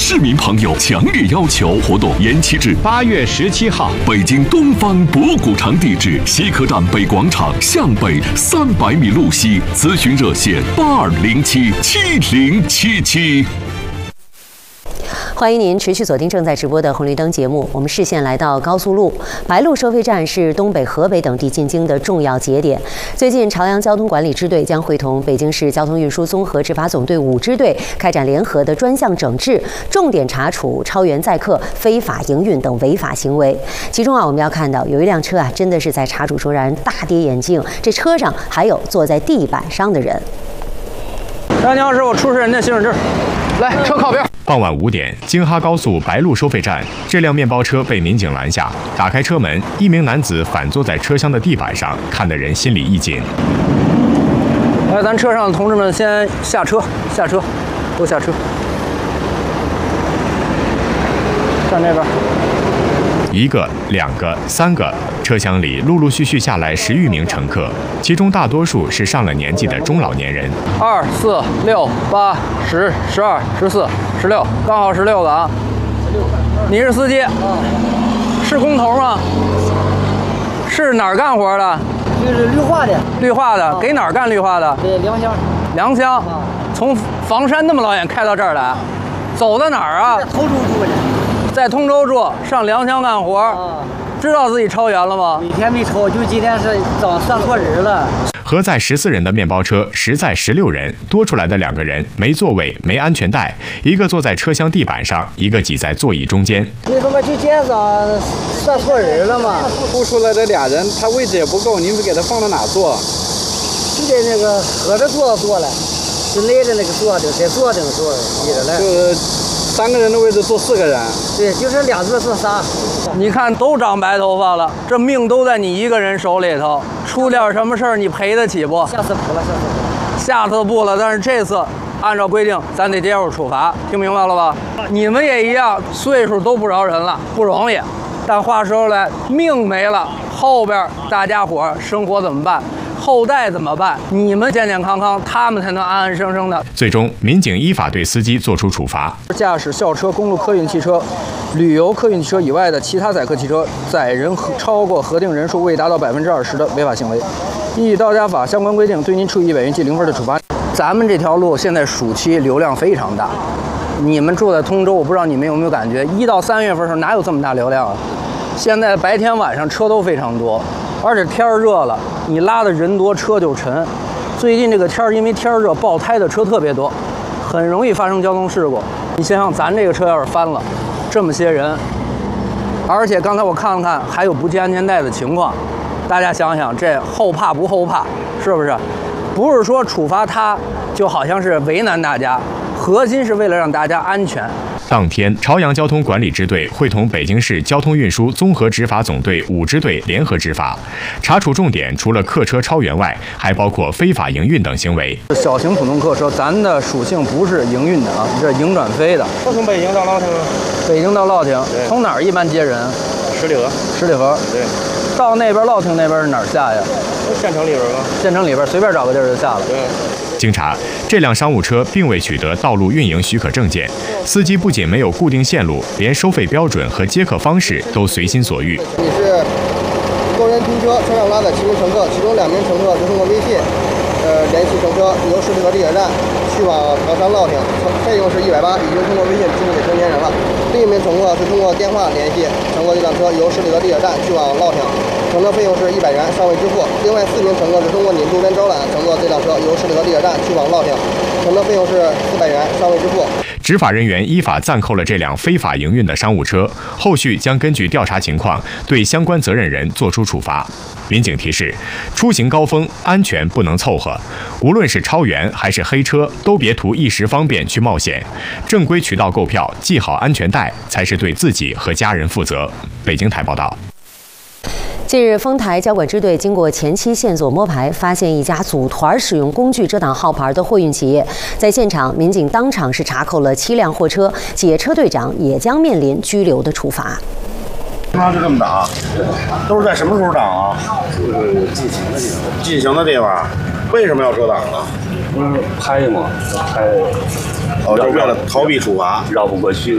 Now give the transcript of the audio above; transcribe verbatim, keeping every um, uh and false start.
市民朋友强烈要求，活动延期至八月十七号。 北京东方博古城地址：西客站北广场向北三百米路西。咨询热线：八二零七七零七七。 欢迎您持续锁定正在直播的红绿灯节目。我们视线来到高速路，白鹿收费站是东北、河北等地进京的重要节点。最近，朝阳交通管理支队将会同北京市交通运输综合执法总队五支队开展联合的专项整治，重点查处超员载客、非法营运等违法行为。其中啊，我们要看到有一辆车啊，真的是在查处中让人大跌眼镜，这车上还有坐在地板上的人。 张你好，师傅，出示人的行驶证。来，车靠边。 傍晚五点，京哈高速白鹿收费站，这辆面包车被民警拦下，打开车门，一名男子反坐在车厢的地板上，看得人心里一紧。 来，咱车上的同志们先下车，下车，都下车。站这边。 一个、两个、三个，车厢里陆陆续续下来十余名乘客，其中大多数是上了年纪的中老年人。 二、四、六、八、十、十二、十四、十六，刚好十六个啊！你是司机？是工头吗？是哪儿干活的？ 就是绿化的。 绿化的，给哪儿干绿化的？ 对，良乡。 良乡。从房山那么老远开到这儿来，走到哪儿啊？ 通州住的。 在通州住，上良乡干活，啊、知道自己超员了吗？ 每天没超，就今天是早算错人了。 合载十四人的面包车实载十六人，多出来的两个人没座位、没安全带，一个坐在车厢地板上，一个挤在座椅中间。 你他妈就今天早算错人了嘛？ 多出来的俩人，他位置也不够，你们给他放到哪坐？ 就在那个合着坐坐了，就挨着那个坐的，在坐顶坐挤着了。 就是。三个人的位置坐四个人， 对，就是俩座坐仨。 你看都长白头发了，这命都在你一个人手里头，出点什么事儿你赔得起不？ 下次不了，下次不了。 下次不了，但是这次按照规定，咱得接受处罚，听明白了吧？你们也一样，岁数都不饶人了，不容易。但话说回来，命没了，后边大家伙生活怎么办？后代怎么办？你们健健康康，他们才能安安生生的。 最终，民警依法对司机作出处罚。 驾驶校车、公路客运汽车、旅游客运汽车以外的其他载客汽车，载人超过核定人数未达到百分之二十的违法行为，依《道家法》相关规定，对您处以一百元记零分的处罚。咱们这条路现在暑期流量非常大，你们住在通州，我不知道你们有没有感觉，一到三月份的时候哪有这么大流量啊？现在白天晚上车都非常多。而且天儿热了，你拉的人多，车就沉。最近这个天儿，因为天儿热，爆胎的车特别多，很容易发生交通事故。你想想，咱这个车要是翻了，这么些人，而且刚才我看了看，还有不系安全带的情况，大家想想，这后怕不后怕？是不是？不是说处罚他，就好像是为难大家，核心是为了让大家安全。 当天，朝阳交通管理支队会同北京市交通运输综合执法总队五支队联合执法，查处重点除了客车超员外，还包括非法营运等行为。 小型普通客车，咱的属性不是营运的啊，这营转飞的。 从北京到乐亭。 北京到乐亭，从哪儿一般接人？ 十里河。 十里河。 对。 到那边乐亭那边是哪儿下呀？ 县城里边吧。 县城里边随便找个地儿就下了。 对。 经查，这辆商务车并未取得道路运营许可证件，司机不仅没有固定线路，连收费标准和接客方式都随心所欲。 你是多人拼车，车上拉的七名乘客，其中两名乘客是通过微信，呃，联系乘车由十里河地铁站去往唐山乐亭，费用是一百八，已经通过微信支付给成年人了。另一名乘客是通过电话联系乘坐这辆车由十里河地铁站去往乐亭。乘车费用是一百元，尚未支付。另外四名乘客是通过您路边招揽乘坐这辆车由十里河地铁站去往乐亭，乘车费用是四百元，尚未支付。 执法人员依法暂扣了这辆非法营运的商务车，后续将根据调查情况对相关责任人作出处罚。民警提示：出行高峰，安全不能凑合，无论是超员还是黑车，都别图一时方便去冒险。正规渠道购票，系好安全带，才是对自己和家人负责。北京台报道。 近日，丰台交管支队经过前期线索摸排，发现一家组团使用工具遮挡号牌的货运企业。在现场，民警当场是查扣了七辆货车，企业车队长也将面临拘留的处罚。 经常就这么挡，都是在什么时候挡啊？ 就是进行的地方。 进行的地方，为什么要遮挡呢？ 不是拍嘛，拍。 哦，就为了逃避处罚， 绕不过去。